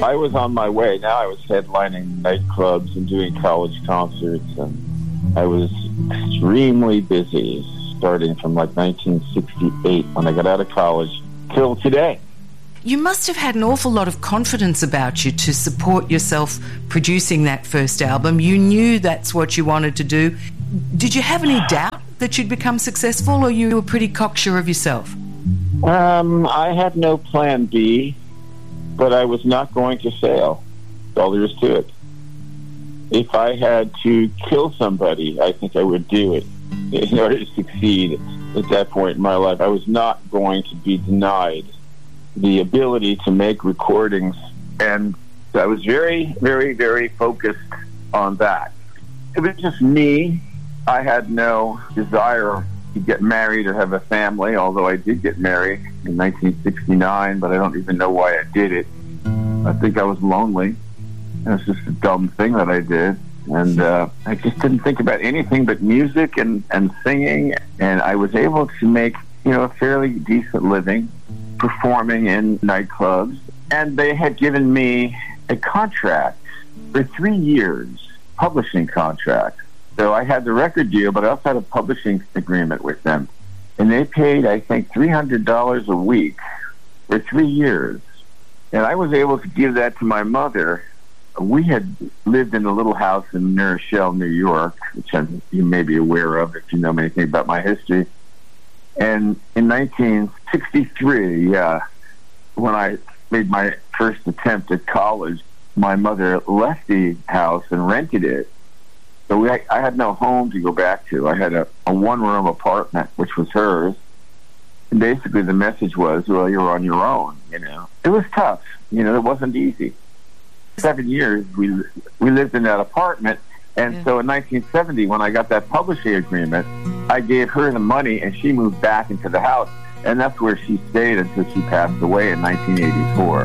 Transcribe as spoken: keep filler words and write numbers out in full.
I was on my way. Now I was headlining nightclubs and doing college concerts, and I was extremely busy, starting from like nineteen sixty-eight when I got out of college till today. You must have had an awful lot of confidence about you to support yourself producing that first album. You knew that's what you wanted to do. Did you have any doubt that you'd become successful, or you were pretty cocksure of yourself? Um, I had no plan B, but I was not going to fail. That's all there is to it. If I had to kill somebody, I think I would do it in order to succeed at that point in my life. I was not going to be denied the ability to make recordings, and I was very, very, very focused on that. It was just me. I had no desire to get married or have a family, although I did get married in nineteen sixty-nine, but I don't even know why I did it. I think I was lonely. It was just a dumb thing that I did. And uh, I just didn't think about anything but music and, and singing, and I was able to make, you know, a fairly decent living performing in nightclubs. And they had given me a contract for three years, publishing contract. So I had the record deal, but I also had a publishing agreement with them. And they paid, I think, three hundred dollars a week for three years. And I was able to give that to my mother. We had lived in a little house in New Rochelle, New York, which I'm, you may be aware of if you know anything about my history. And in nineteen sixty-three, yeah, when I made my first attempt at college, my mother left the house and rented it. So we, I had no home to go back to. I had a, a one-room apartment, which was hers. And basically the message was, well, you're on your own, you know. It was tough. You know, it wasn't easy. Seven years we we lived in that apartment. And yeah. So in nineteen seventy, when I got that publishing agreement, I gave her the money, and she moved back into the house. And that's where she stayed until she passed away in nineteen eighty-four.